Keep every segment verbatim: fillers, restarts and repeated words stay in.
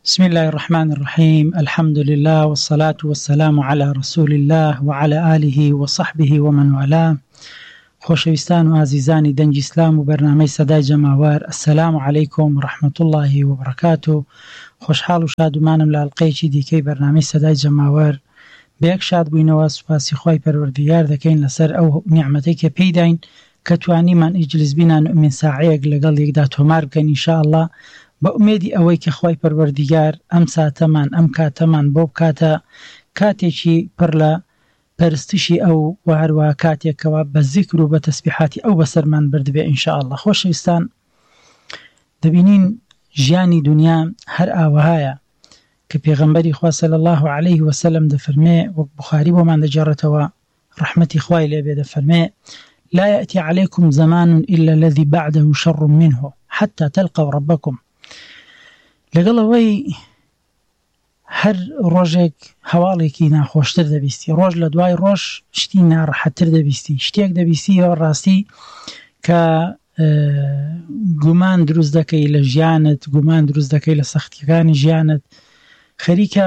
بسم الله الرحمن الرحيم. الحمد لله والصلاة والسلام على رسول الله وعلى آله وصحبه ومن والاه. خۆشەویستان و عزیزانی دەنگی ئیسلام و بەرنامەی سەدای جەماوەر، السلام علیکم و رحمة الله وبرکاته. خۆشحاڵ و شادومانم لە حەڵقەیەکی دیکەی بەرنامەی سەدای جەماوەر بەیەک شاد بووینەوە. سوپاسی خوای پەروەردیگار دەکەین لەسەر ئەو نیعمەتەی کە پێیداین کە توانیمان ئیجلیس بینان و ئمین ساعەیەک لەگەڵ یەکدا تۆمار بکەین ئینشاءالله، بە ئومێدی ئەوەی کە خوای پەروەردیگار ئەم ساتەمان ئەم کاتەمان بۆ بکاتە کاتێکی پڕ لە پەرستشی ئەو و هەروەها کاتێکەوە بە زیکر و بە تەسبیحاتی ئەو بەسەرمان بردبێ ئینشاءالله. خۆشەویستان، دەبینین ژیانی دنیا هەر ئاوەهایە کە پێغەمبەری خوا صلی الله علیه وسلم دەفەرمێ، وەک بوخاری بۆمان دەجێڕێتەوە ڕەحمەتی خوای لێبێ، دەفەرمێ: لا يأتي عليكم زمان إلا الذي بعده شر منه حتى تلقوا ربكم. لەگەڵ ئەوەی هەر ڕۆژێک هەواڵێکی ناخۆشتر دەبیستی، ڕۆژ لە دوای ڕۆژ شتی ناڕەحەتتر دەبیستی، شتێک دەبیستی ئەوە ڕاستی کە گومان دروست دەکەی لە ژیانت، گومان دروست دەکەی لە سەختیەکانی ژیانت، خەریکە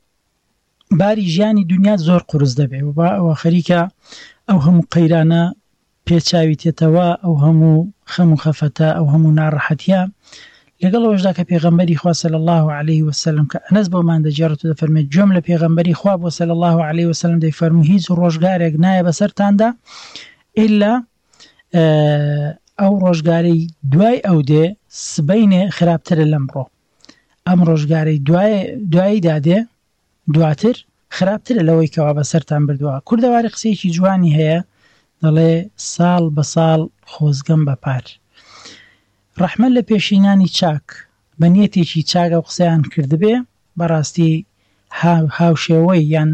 باری ژیانی دنیا زۆر قورس دەبێ و با ئەوە خەریکە ئەو هەموو قەیرانە پێچاویتێتەوە، ئەو هەموو خەم و خەفەتە، ئەو هەموو ناڕەحەتیە. لەگەڵ ئەوەشدا کە پێغەمبەری خوا صلی الله علیه وسلم کە ئەنەس بۆمان دەجێڕێت و دەفەرمێت گوێم لە پێغەمبەری خوا بۆ صلی الله علیه وسلم دەیفەرموو هیچ ڕۆژگارێک نایە بەسەرتاندا ئیلا ئەو ڕۆژگارەی دوای ئەو دێ سبەینێ خراپترە لەم ڕۆ. ئەم ڕۆژگارەی دوایی دادێ دواتر خراپترە لەوەی کەوا بەسەرتان بردووە. کوردەواری قسەیەکی جوانی هەیە، دەڵێ ساڵ بە ساڵ خۆزگەم بە پار. ڕەحمە لە پێشینانی چاک بە نیەتێکی چاکە و قسەیان کردبێ، بەڕاستی هاوشێوەی یان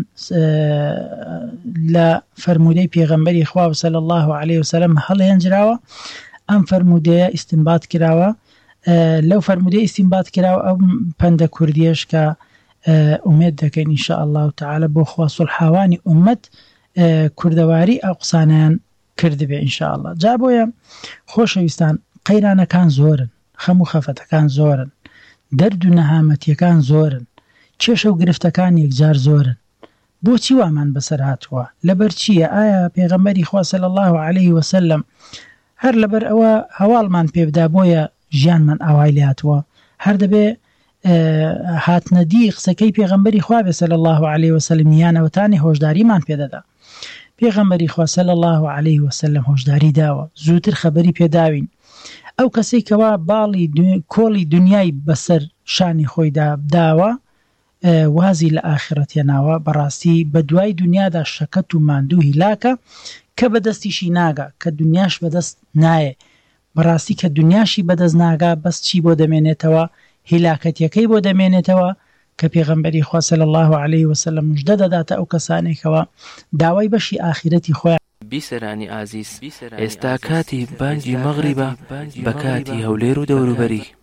لە فەرمودەی پێغەمبەری خوا صلی الله علیه وسلم هەڵهێنجراوە، ئەم فەرمودەیە ئیستنباط کراوە، لەو فەرمودەی ئیستنباط کراوە ئەو پەندە کوردیەش کە ئومێد دەکەین ئینشاءالله تعالی بۆ خوا سوڵحاوانی ئومەت کوردەواری ئەو قسانیان کردبێ ئینشاءالله. جا بۆیە خۆشەویستان، قەیرانەکان زۆرن، خەم و خەفەتەکان زۆرن، دەرد و نەهامەتیەکان زۆرن، کێشە و گرفتەکان یەکجار زۆرن. بۆچی وامان بەسەر هاتووە؟ لەبەر چییە؟ ئایا پێغەمبەری خوا صلی الله علیه وسلم هەر لەبەر ئەوە هەواڵمان پێبدا بۆیە ژیانمان ئاوای لێ هاتووە؟ هەر دەبێ هاتنەدی قسەکەی پێغەمبەری خوا بێ صلی الله علیه وسلم یانەوەتانی هۆشداریمان پێدەدا؟ پێغەمبەری خوا صلی الله علیه وسلم هۆشداری داوە، زووتر خەبەری پێداوین. ئەو کەسێک کەوا باڵی کۆڵی دنیای بەسەر شانی خۆی داوە، وازی لە ئاخرەتە ناوە، بەڕاستی بە دوای دنیادا شەکەت و ماندوو هیلاکە کە بەدەستیشی ناگا، کە دنیاش بەدەست نایە. بەڕاستی کە دنیاشی بەدەست ناگا بەس چی بۆ دەمێنێتەوە؟ هیلاکەتیەکەی بۆ دەمێنێتەوە کە پێغەمبەری خوا صلی الله علیه وسلم موژدە دەداتە ئەو کەسانێکەوە داوای بەشی ئاخرەتی خۆیان. بیسەرانی ئازیز، ئێستا کاتی بانگی مەغریبە بە کاتی هەولێر و دەوروبەری.